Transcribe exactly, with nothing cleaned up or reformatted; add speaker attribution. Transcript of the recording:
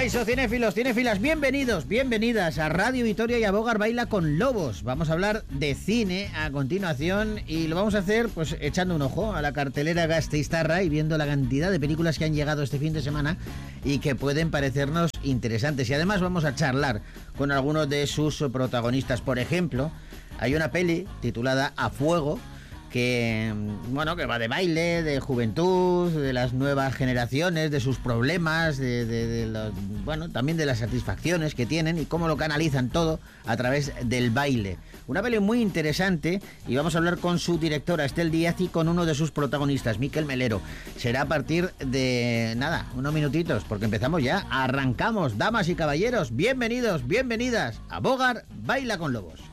Speaker 1: Kaixo, cinéfilos, cinéfilas, bienvenidos, bienvenidas a Radio Vitoria y a Bogar Baila con Lobos. Vamos a hablar de cine a continuación y lo vamos a hacer pues echando un ojo a la cartelera gasteiztarra y viendo la cantidad de películas que han llegado este fin de semana y que pueden parecernos interesantes. Y además vamos a charlar con algunos de sus protagonistas. Por ejemplo, hay una peli titulada A Fuego, que, bueno, que va de baile, de juventud, de las nuevas generaciones, de sus problemas, de, de, de los, bueno, también de las satisfacciones que tienen y cómo lo canalizan todo a través del baile. Una peli muy interesante y vamos a hablar con su directora, Estel Díaz, y con uno de sus protagonistas, Miquel Melero. Será a partir de, nada, unos minutitos, porque empezamos ya, arrancamos. Damas y caballeros, bienvenidos, bienvenidas a Bogar Baila con Lobos.